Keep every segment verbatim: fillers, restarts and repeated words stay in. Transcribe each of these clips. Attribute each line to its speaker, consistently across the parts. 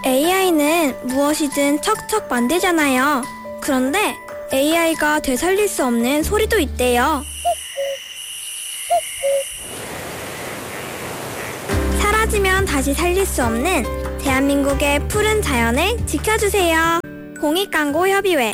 Speaker 1: 에이아이는 무엇이든 척척 만들잖아요. 그런데 에이아이가 되살릴 수 없는 소리도 있대요. 사라지면 다시 살릴 수 없는 대한민국의 푸른 자연을 지켜주세요. 공익광고협의회.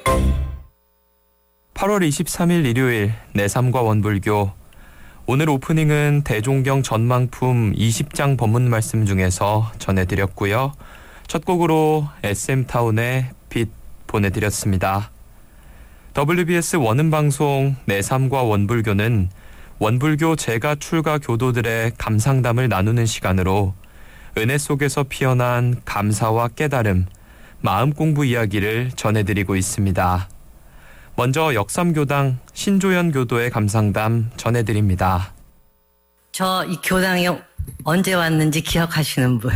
Speaker 2: 팔월 이십삼일 일요일 내 삶과 원불교. 오늘 오프닝은 대종경 전망품 이십 장 법문 말씀 중에서 전해드렸고요. 첫 곡으로 에스엠타운의 빛 보내드렸습니다. 더블유비에스 원음방송 내 삶과 원불교는 원불교 재가 출가 교도들의 감상담을 나누는 시간으로 은혜 속에서 피어난 감사와 깨달음, 마음 공부 이야기를 전해드리고 있습니다. 먼저 역삼교당 신조연 교도의 감상담 전해드립니다.
Speaker 3: 저 이 교당에 언제 왔는지 기억하시는 분?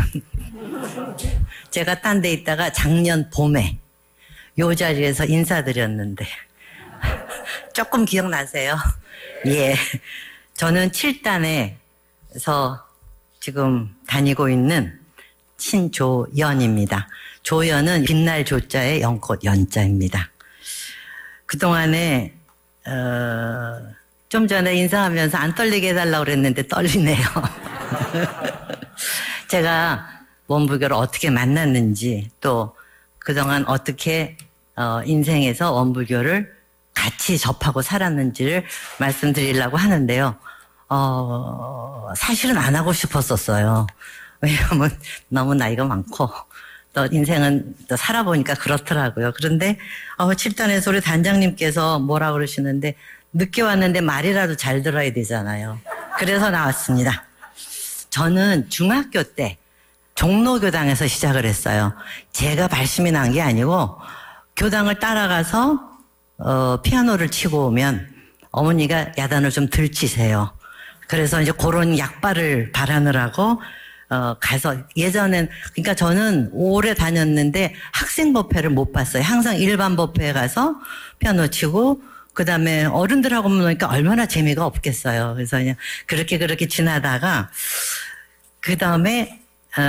Speaker 3: 제가 딴 데 있다가 작년 봄에 요 자리에서 인사드렸는데 조금 기억나세요? 예, 저는 칠 단에서 지금 다니고 있는 신조연입니다. 조연은 빛날 조자의 연꽃 연자입니다. 그동안에 어, 좀 전에 인사하면서 안 떨리게 해달라고 그랬는데 떨리네요. 제가 원불교를 어떻게 만났는지, 또 그동안 어떻게 어, 인생에서 원불교를 같이 접하고 살았는지를 말씀드리려고 하는데요. 어, 사실은 안 하고 싶었었어요. 왜냐하면 너무 나이가 많고 또 인생은 또 살아보니까 그렇더라고요. 그런데 어, 칠 단의 소리 단장님께서 뭐라 그러시는데 늦게 왔는데 말이라도 잘 들어야 되잖아요. 그래서 나왔습니다. 저는 중학교 때 종로교당에서 시작을 했어요. 제가 발심이 난 게 아니고 교당을 따라가서 어, 피아노를 치고 오면 어머니가 야단을 좀 덜 치세요. 그래서 이제 그런 약발을 바라느라고 어, 가서, 예전엔, 그러니까 저는 오래 다녔는데 학생 법회를 못 봤어요. 항상 일반 법회에 가서 피아노 치고, 그 다음에 어른들하고 노니까 얼마나 재미가 없겠어요. 그래서 그냥 그렇게 그렇게 지나다가, 그 다음에,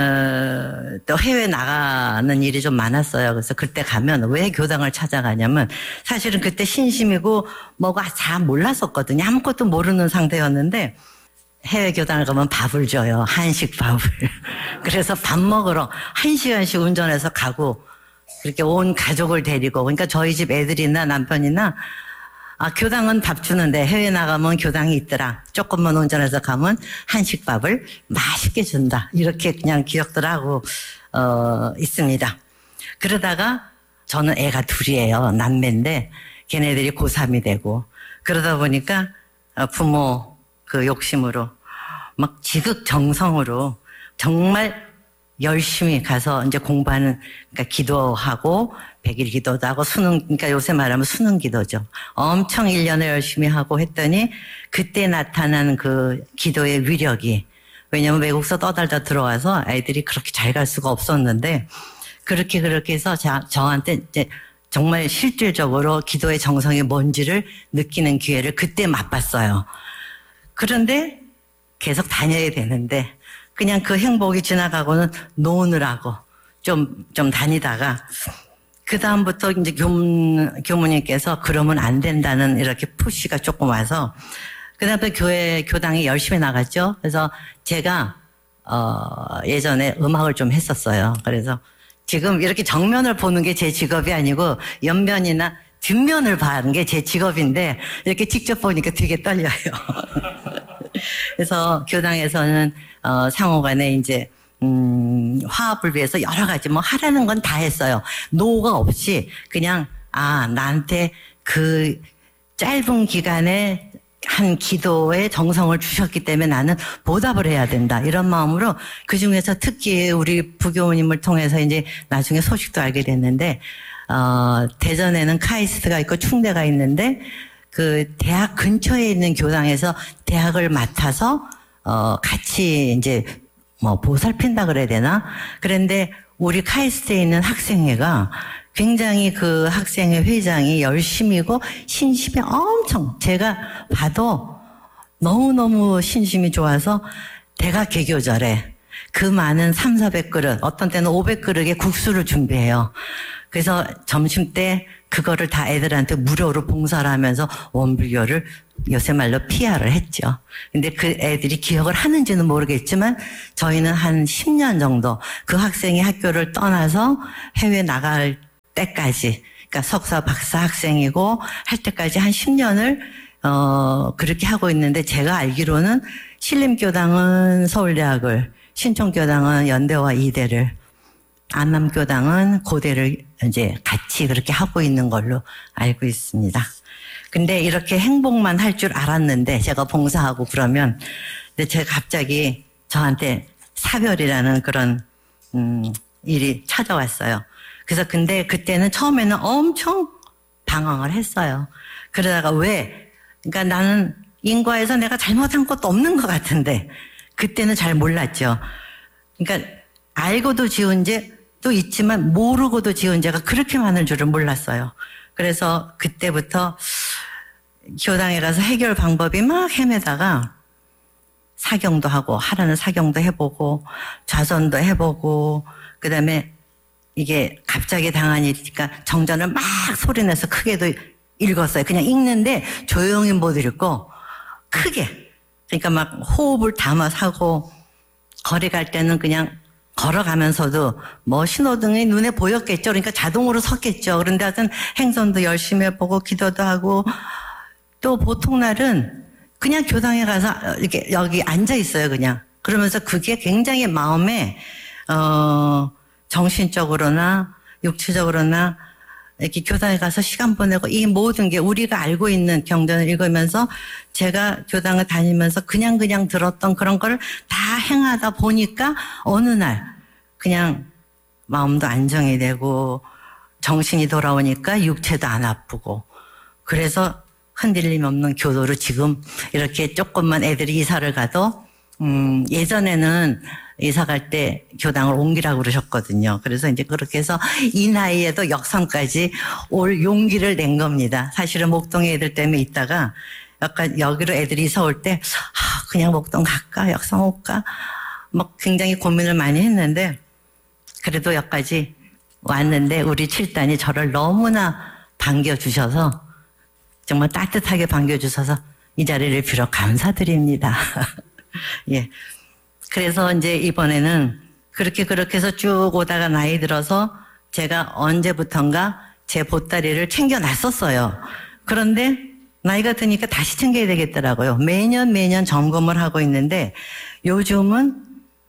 Speaker 3: 어, 또 해외 나가는 일이 좀 많았어요. 그래서 그때 가면 왜 교당을 찾아가냐면, 사실은 그때 신심이고 뭐가 잘 몰랐었거든요. 아무것도 모르는 상태였는데, 해외 교당을 가면 밥을 줘요. 한식 밥을. 그래서 밥 먹으러 한 시간씩 운전해서 가고, 그렇게 온 가족을 데리고, 그러니까 저희 집 애들이나 남편이나, 아, 교당은 밥 주는데 해외 나가면 교당이 있더라. 조금만 운전해서 가면 한식 밥을 맛있게 준다. 이렇게 그냥 기억들 하고, 어, 있습니다. 그러다가 저는 애가 둘이에요. 남매인데, 걔네들이 고삼이 되고, 그러다 보니까 부모 그 욕심으로 막 지극정성으로 정말 열심히 가서 이제 공부하는, 그러니까 기도하고 백일 기도도 하고 수능, 그러니까 요새 말하면 수능 기도죠. 엄청 일 년을 열심히 하고 했더니 그때 나타난 그 기도의 위력이, 왜냐면 외국서 떠달다 들어와서 아이들이 그렇게 잘 갈 수가 없었는데 그렇게 그렇게 해서 자, 저한테 이제 정말 실질적으로 기도의 정성이 뭔지를 느끼는 기회를 그때 맛봤어요. 그런데 계속 다녀야 되는데 그냥 그 행복이 지나가고는 노느라고 좀, 좀 다니다가 그 다음부터 이제 교문, 교무님께서 그러면 안 된다는 이렇게 푸시가 조금 와서 그 다음에 교회, 교당에 열심히 나갔죠. 그래서 제가, 어, 예전에 음악을 좀 했었어요. 그래서 지금 이렇게 정면을 보는 게 제 직업이 아니고 옆면이나 뒷면을 봐는 게 제 직업인데 이렇게 직접 보니까 되게 떨려요. 그래서 교당에서는 어, 상호간에 이제 음, 화합을 위해서 여러 가지 뭐 하라는 건 다 했어요. 노가 없이 그냥 아 나한테 그 짧은 기간에 한 기도에 정성을 주셨기 때문에 나는 보답을 해야 된다. 이런 마음으로 그중에서 특히 우리 부교우님을 통해서 이제 나중에 소식도 알게 됐는데 어, 대전에는 카이스트가 있고 충대가 있는데 그 대학 근처에 있는 교당에서 대학을 맡아서 어, 같이 이제 뭐 보살핀다 그래야 되나? 그런데 우리 카이스트에 있는 학생회가 굉장히 그 학생회 회장이 열심이고 신심이 엄청, 제가 봐도 너무너무 신심이 좋아서 대각 개교절에 그 많은 삼사백 그릇, 어떤 때는 오백 그릇의 국수를 준비해요. 그래서 점심 때 그거를 다 애들한테 무료로 봉사를 하면서 원불교를 요새 말로 피아르을 했죠. 근데 그 애들이 기억을 하는지는 모르겠지만 저희는 한 십 년 정도 그 학생이 학교를 떠나서 해외 나갈 때까지, 그러니까 석사 박사 학생이고 할 때까지 한 십 년을 어 그렇게 하고 있는데, 제가 알기로는 신림교당은 서울대학을, 신촌교당은 연대와 이대를, 안남교당은 고대를 이제 같이 그렇게 하고 있는 걸로 알고 있습니다. 근데 이렇게 행복만 할 줄 알았는데, 제가 봉사하고 그러면, 근데 제가 갑자기 저한테 사별이라는 그런 음 일이 찾아왔어요. 그래서 근데 그때는 처음에는 엄청 방황을 했어요. 그러다가 왜? 그러니까 나는 인과에서 내가 잘못한 것도 없는 것 같은데, 그때는 잘 몰랐죠. 그러니까 알고도 지은 죄도 있지만 모르고도 지은 죄가 그렇게 많을 줄을 몰랐어요. 그래서 그때부터 교당에 가서 해결 방법이 막 헤매다가 사경도 하고, 하라는 사경도 해보고, 좌선도 해보고, 그 다음에 이게 갑자기 당한 일이니까 정전을 막 소리내서 크게도 읽었어요. 그냥 읽는데 조용히 못 읽고 크게. 그러니까 막 호흡을 담아서 하고, 거리 갈 때는 그냥 걸어가면서도 뭐 신호등이 눈에 보였겠죠. 그러니까 자동으로 섰겠죠. 그런데 하여튼 행선도 열심히 해보고 기도도 하고, 또 보통 날은 그냥 교당에 가서 이렇게 여기 앉아 있어요. 그냥. 그러면서 그게 굉장히 마음에 어 정신적으로나 육체적으로나 이렇게 교당에 가서 시간 보내고, 이 모든 게 우리가 알고 있는 경전을 읽으면서 제가 교당을 다니면서 그냥 그냥 들었던 그런 걸 다 행하다 보니까 어느 날 그냥 마음도 안정이 되고 정신이 돌아오니까 육체도 안 아프고, 그래서 흔들림 없는 교도로 지금 이렇게 조금만 애들이 이사를 가도 음 예전에는 이사 갈 때 교당을 옮기라고 그러셨거든요. 그래서 이제 그렇게 해서 이 나이에도 역삼까지 올 용기를 낸 겁니다. 사실은 목동에 애들 때문에 있다가 약간 여기로 애들이 이사 올 때 아, 그냥 목동 갈까 역삼 올까 막 굉장히 고민을 많이 했는데, 그래도 여기까지 왔는데 우리 칠단이 저를 너무나 반겨주셔서, 정말 따뜻하게 반겨주셔서 이 자리를 빌어 감사드립니다. 예. 그래서 이제 이번에는 그렇게 그렇게 해서 쭉 오다가 나이 들어서 제가 언제부턴가 제 보따리를 챙겨놨었어요. 그런데 나이가 드니까 다시 챙겨야 되겠더라고요. 매년 매년 점검을 하고 있는데, 요즘은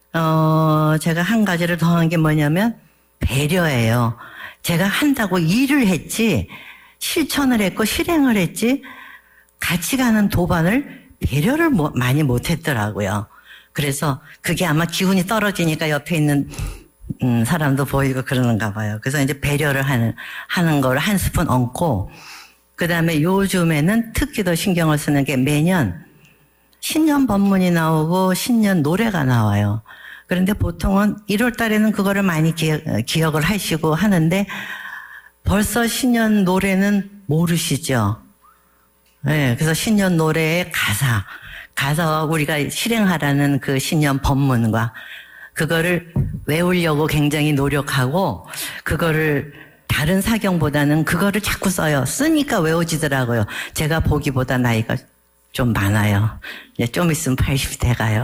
Speaker 3: 어 제가 한 가지를 더 한 게 뭐냐면 배려예요. 제가 한다고 일을 했지, 실천을 했고 실행을 했지, 같이 가는 도반을 배려를 뭐, 많이 못했더라고요. 그래서 그게 아마 기운이 떨어지니까 옆에 있는 음, 사람도 보이고 그러는가 봐요. 그래서 이제 배려를 하는 하는 걸 한 스푼 얹고, 그 다음에 요즘에는 특히 더 신경을 쓰는 게 매년 신년 법문이 나오고 신년 노래가 나와요. 그런데 보통은 일월 달에는 그거를 많이 기억, 기억을 하시고 하는데, 벌써 신년 노래는 모르시죠? 네, 그래서 신년 노래의 가사, 가사와 우리가 실행하라는 그 신년 법문과 그거를 외우려고 굉장히 노력하고, 그거를 다른 사경보다는 그거를 자꾸 써요. 쓰니까 외워지더라고요. 제가 보기보다 나이가 좀 많아요. 이제 좀 있으면 팔십 대 가요.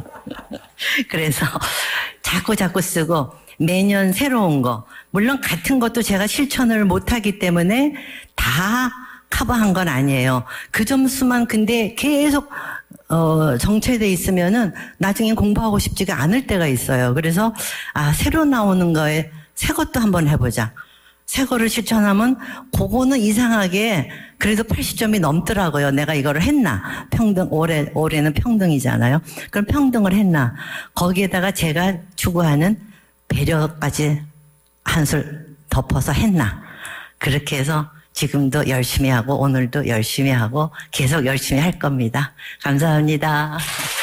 Speaker 3: 그래서 자꾸 자꾸 쓰고 매년 새로운 거, 물론 같은 것도 제가 실천을 못하기 때문에 다 커버한 건 아니에요. 그 점수만 근데 계속 어, 정체돼 있으면은 나중에 공부하고 싶지가 않을 때가 있어요. 그래서 아, 새로 나오는 거에 새 것도 한번 해보자. 새 거를 실천하면 그거는 이상하게 그래도 팔십 점이 넘더라고요. 내가 이거를 했나. 평등, 올해, 올해는 평등이잖아요. 그럼 평등을 했나. 거기에다가 제가 추구하는 배려까지 한술 덮어서 했나. 그렇게 해서 지금도 열심히 하고 오늘도 열심히 하고 계속 열심히 할 겁니다. 감사합니다.